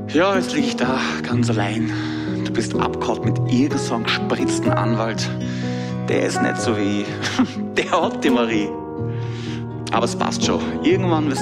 Ja, jetzt lieg ich da, ganz allein. Du bist abgehauen mit irgend so einem gespritzten Anwalt. Der ist nicht so wie ich. Der hat die Marie. Aber es passt schon. Irgendwann wirst